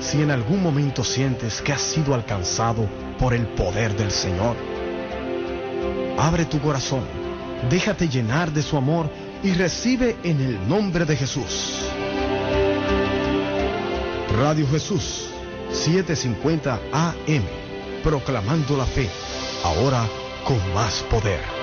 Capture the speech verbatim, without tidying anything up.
si en algún momento sientes que has sido alcanzado por el poder del Señor. Abre tu corazón, déjate llenar de su amor y recibe en el nombre de Jesús. Radio Jesús, setecientos cincuenta A M, proclamando la fe, ahora con más poder.